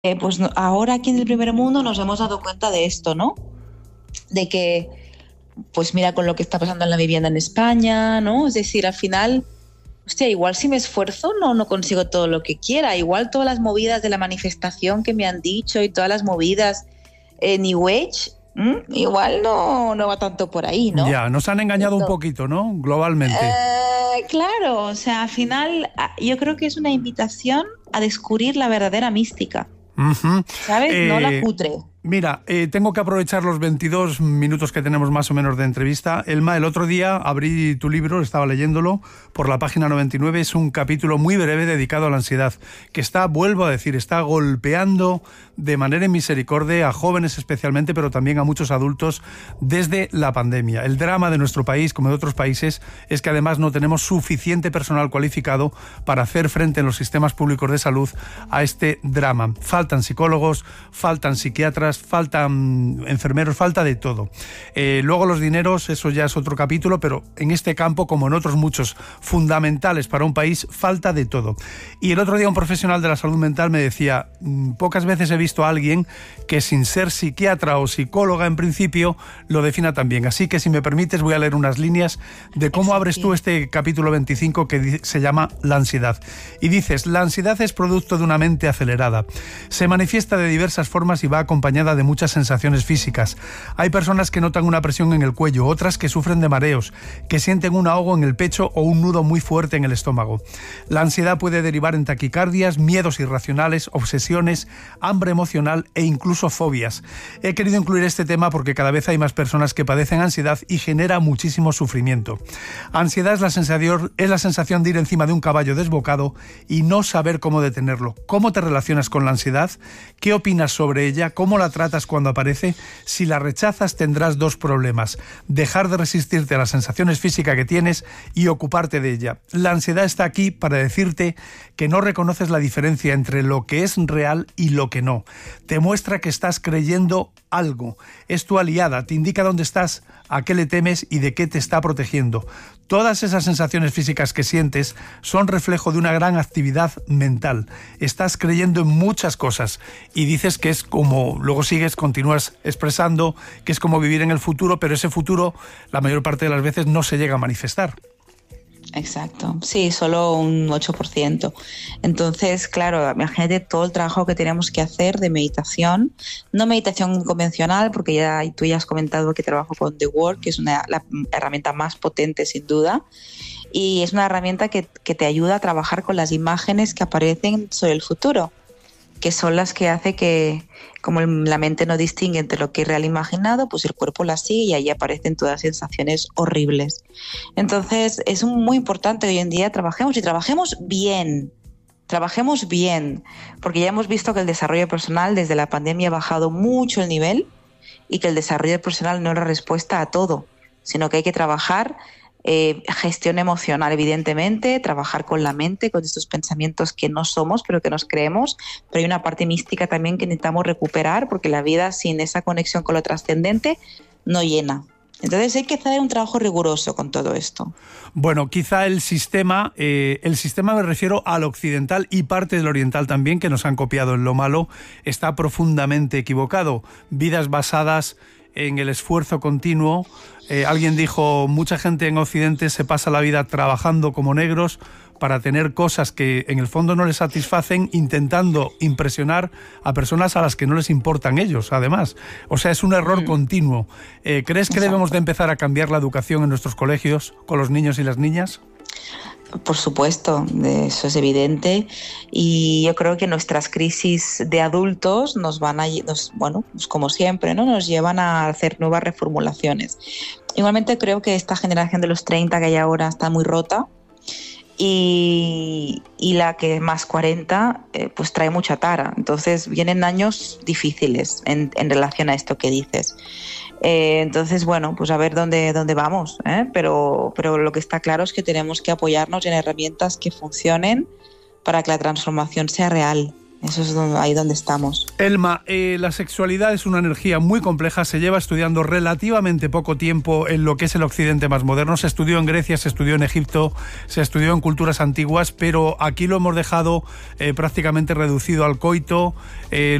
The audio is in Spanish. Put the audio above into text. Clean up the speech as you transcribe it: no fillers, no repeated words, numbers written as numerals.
Ahora aquí en el primer mundo nos hemos dado cuenta de esto, ¿no? De que, pues mira con lo que está pasando en la vivienda en España, ¿no? Es decir, al final, hostia, igual si me esfuerzo no consigo todo lo que quiera. Igual todas las movidas de la manifestación que me han dicho y todas las movidas New Age, igual no va tanto por ahí, ¿no? Ya, nos han engañado un poquito, ¿no? Globalmente. Claro, o sea, al final yo creo que es una invitación a descubrir la verdadera mística, Ujú. ¿sabes? No la cutre. Mira, tengo que aprovechar los 22 minutos que tenemos más o menos de entrevista. Elma, el otro día abrí tu libro, estaba leyéndolo por la página 99. Es un capítulo muy breve dedicado a la ansiedad, que vuelvo a decir, está golpeando de manera inmisericordia a jóvenes especialmente, pero también a muchos adultos desde la pandemia. El drama de nuestro país, como de otros países, es que además no tenemos suficiente personal cualificado para hacer frente en los sistemas públicos de salud a este drama. Faltan psicólogos, faltan psiquiatras, faltan enfermeros, falta de todo. Luego los dineros, eso ya es otro capítulo, pero en este campo, como en otros muchos fundamentales para un país, falta de todo. Y el otro día un profesional de la salud mental me decía, pocas veces he visto a alguien que sin ser psiquiatra o psicóloga en principio lo defina tan bien. Así que si me permites voy a leer unas líneas de cómo abres tú este capítulo 25 que se llama La ansiedad. Y dices, la ansiedad es producto de una mente acelerada. Se manifiesta de diversas formas y va acompañada de muchas sensaciones físicas. Hay personas que notan una presión en el cuello, otras que sufren de mareos, que sienten un ahogo en el pecho o un nudo muy fuerte en el estómago. La ansiedad puede derivar en taquicardias, miedos irracionales, obsesiones, hambre emocional e incluso fobias. He querido incluir este tema porque cada vez hay más personas que padecen ansiedad y genera muchísimo sufrimiento. Ansiedad es la sensación de ir encima de un caballo desbocado y no saber cómo detenerlo. ¿Cómo te relacionas con la ansiedad? ¿Qué opinas sobre ella? ¿Cómo la tratas cuando aparece? Si la rechazas tendrás dos problemas: dejar de resistirte a las sensaciones físicas que tienes y ocuparte de ella. La ansiedad está aquí para decirte que no reconoces la diferencia entre lo que es real y lo que no. Te muestra que estás creyendo algo. Es tu aliada, te indica dónde estás, a qué le temes y de qué te está protegiendo. Todas esas sensaciones físicas que sientes son reflejo de una gran actividad mental. Estás creyendo en muchas cosas y dices que es como, luego continúas expresando que es como vivir en el futuro, pero ese futuro la mayor parte de las veces no se llega a manifestar. Exacto, sí, solo un 8%. Entonces, claro, imagínate todo el trabajo que tenemos que hacer de meditación, no meditación convencional, porque tú ya has comentado que trabajo con The Work, que es la herramienta más potente sin duda, y es una herramienta que te ayuda a trabajar con las imágenes que aparecen sobre el futuro, que son las que hace que, como la mente no distingue entre lo que es real e imaginado, pues el cuerpo las sigue y ahí aparecen todas las sensaciones horribles. Entonces es muy importante que hoy en día trabajemos y trabajemos bien, porque ya hemos visto que el desarrollo personal desde la pandemia ha bajado mucho el nivel y que el desarrollo personal no es la respuesta a todo, sino que hay que trabajar gestión emocional, evidentemente, trabajar con la mente, con estos pensamientos que no somos, pero que nos creemos, pero hay una parte mística también que necesitamos recuperar, porque la vida sin esa conexión con lo trascendente no llena. Entonces hay que hacer un trabajo riguroso con todo esto. Bueno, quizá el sistema me refiero al occidental y parte del oriental también, que nos han copiado en lo malo, está profundamente equivocado. Vidas basadas en el esfuerzo continuo. Alguien dijo, mucha gente en Occidente se pasa la vida trabajando como negros para tener cosas que en el fondo no les satisfacen, intentando impresionar a personas a las que no les importan ellos, además. O sea, es un error continuo. ¿Crees que debemos de empezar a cambiar la educación en nuestros colegios con los niños y las niñas? Por supuesto, eso es evidente, y yo creo que nuestras crisis de adultos pues como siempre, ¿no? Nos llevan a hacer nuevas reformulaciones. Igualmente creo que esta generación de los 30 que hay ahora está muy rota, y la que más 40 pues trae mucha tara. Entonces vienen años difíciles en relación a esto que dices. Entonces, bueno, pues a ver dónde vamos, ¿eh? Pero lo que está claro es que tenemos que apoyarnos en herramientas que funcionen para que la transformación sea real. Eso es ahí donde estamos. Elma, la sexualidad es una energía muy compleja, se lleva estudiando relativamente poco tiempo en lo que es el occidente más moderno. Se estudió en Grecia, se estudió en Egipto, se estudió en culturas antiguas, pero aquí lo hemos dejado prácticamente reducido al coito.